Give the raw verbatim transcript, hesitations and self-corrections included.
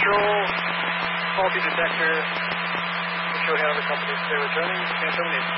Control, faulty detector. Show Hanover Company, stay returning, San Antonio.